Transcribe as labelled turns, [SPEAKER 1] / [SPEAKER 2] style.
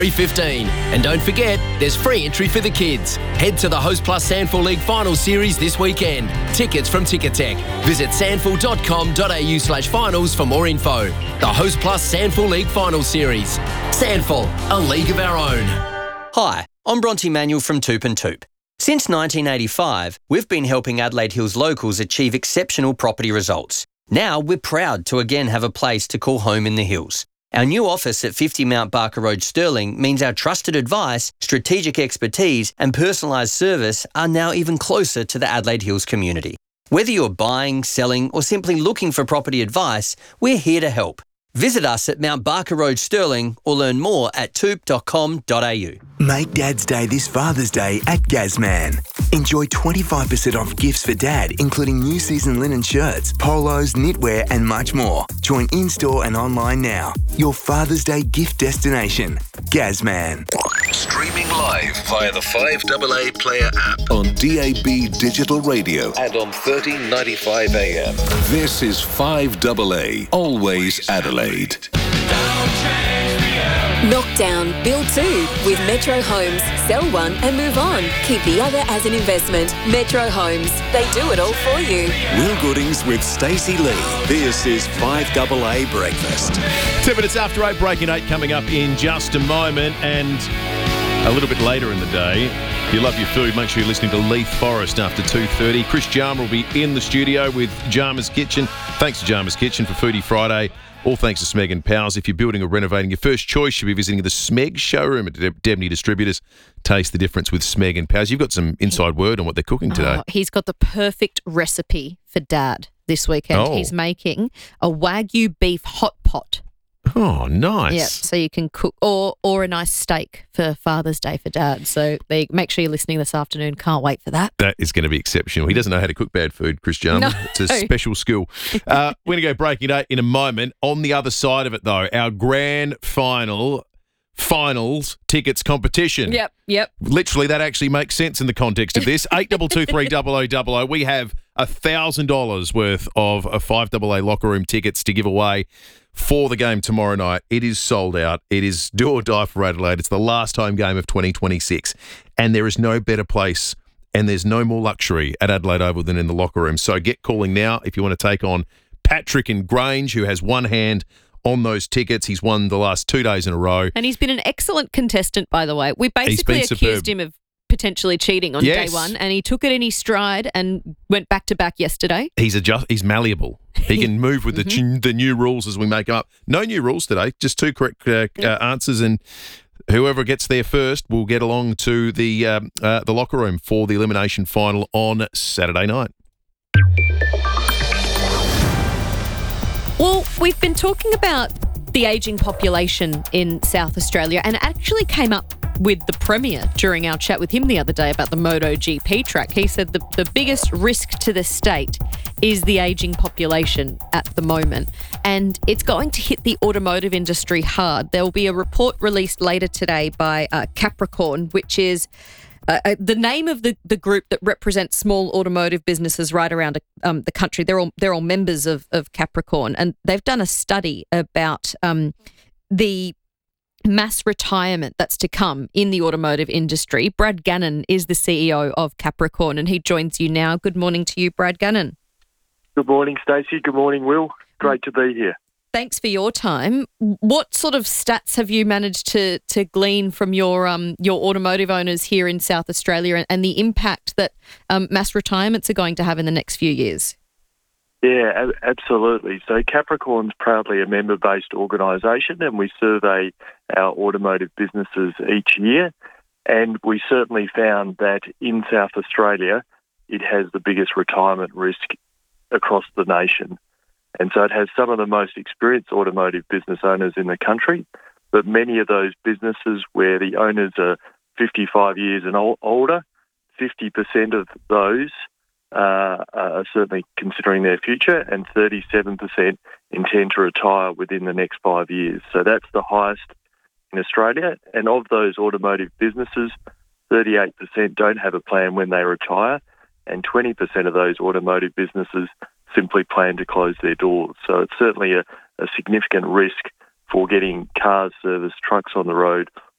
[SPEAKER 1] 3:15. And don't forget, there's free entry for the kids. Head to the Host Plus Sandful League Final Series this weekend. Tickets from Ticketek. Visit sandful.com.au/finals for more info. The Host Plus Sandful League Final Series. Sandful, a league of our own.
[SPEAKER 2] Hi, I'm Bronte Manuel from Toop and Toop. Since 1985, we've been helping Adelaide Hills locals achieve exceptional property results. Now we're proud to again have a place to call home in the hills. Our new office at 50 Mount Barker Road, Stirling, means our trusted advice, strategic expertise and personalised service are now even closer to the Adelaide Hills community. Whether you're buying, selling or simply looking for property advice, we're here to help. Visit us at Mount Barker Road, Stirling, or learn more at toop.com.au.
[SPEAKER 3] Make Dad's Day this Father's Day at Gazman. Enjoy 25% off gifts for Dad, including new season linen shirts, polos, knitwear and much more. Join in-store and online now. Your Father's Day gift destination. Gazman.
[SPEAKER 4] Streaming live via the 5AA Player app on DAB Digital Radio and on 1395 AM. This is 5AA, always Adelaide.
[SPEAKER 5] Knock down, build two with Metro Homes. Sell one and move on. Keep the other as an investment. Metro Homes. They do it all for you.
[SPEAKER 4] Will Goodings with Stacey Lee. This is 5AA Breakfast.
[SPEAKER 6] 2 minutes after 8, breaking 8 coming up in just a moment. And a little bit later in the day, if you love your food, make sure you're listening to Leith Forest after 2:30. Chris Jarmer will be in the studio with Jarmer's Kitchen. Thanks to Jarmer's Kitchen for Foodie Friday. All thanks to Smeg and Powers. If you're building or renovating, your first choice should be visiting the Smeg showroom at Debney Distributors. Taste the difference with Smeg and Powers. You've got some inside word on what they're cooking today.
[SPEAKER 7] Oh, he's got the perfect recipe for Dad this weekend.
[SPEAKER 6] Oh.
[SPEAKER 7] He's making a Wagyu beef hot pot.
[SPEAKER 6] Oh, nice.
[SPEAKER 7] Yeah, so you can cook, or a nice steak for Father's Day for Dad. So make sure you're listening this afternoon. Can't wait for that.
[SPEAKER 6] That is going to be exceptional. He doesn't know how to cook bad food, Chris Jarmer.
[SPEAKER 7] No.
[SPEAKER 6] It's a special skill. We're going to go breaking 8 in a moment. On the other side of it, though, our grand finals tickets competition.
[SPEAKER 7] Yep.
[SPEAKER 6] Literally, that actually makes sense in the context of this. 8223 We have $1,000 worth of a 5AA locker room tickets to give away for the game tomorrow night. It is sold out. It is do or die for Adelaide. It's the last home game of 2026. And there is no better place and there's no more luxury at Adelaide Oval than in the locker room. So get calling now if you want to take on Patrick in Grange, who has one hand on those tickets. He's won the last 2 days in a row.
[SPEAKER 7] And he's been an excellent contestant, by the way. We basically accused him of potentially cheating on day one, and he took it in his stride and went back-to-back yesterday.
[SPEAKER 6] He's malleable. He can move with the new rules as we make them up. No new rules today, just 2 correct answers, and whoever gets there first will get along to the locker room for the elimination final on Saturday night.
[SPEAKER 7] Well, we've been talking about the ageing population in South Australia, and it actually came up with the Premier during our chat with him the other day about the MotoGP track. He said the biggest risk to the state is the ageing population at the moment, and it's going to hit the automotive industry hard. There will be a report released later today by Capricorn, which is the name of the group that represents small automotive businesses right around the country. They're all members of Capricorn, and they've done a study about the mass retirement that's to come in the automotive industry. Brad Gannon is the CEO of Capricorn, and he joins you now. Good morning to you, Brad Gannon.
[SPEAKER 8] Good morning, Stacey. Good morning, Will. Great to be here.
[SPEAKER 7] Thanks for your time. What sort of stats have you managed to glean from your automotive owners here in South Australia and the impact that mass retirements are going to have in the next few years?
[SPEAKER 8] Yeah, absolutely. So Capricorn's proudly a member-based organisation, and we survey our automotive businesses each year. And we certainly found that in South Australia, it has the biggest retirement risk across the nation. And so it has some of the most experienced automotive business owners in the country, but many of those businesses where the owners are 55 years and older, 50% of those are certainly considering their future, and 37% intend to retire within the next 5 years. So that's the highest in Australia. And of those automotive businesses, 38% don't have a plan when they retire, and 20% of those automotive businesses simply plan to close their doors. So it's certainly a significant risk for getting cars serviced, trucks on the road,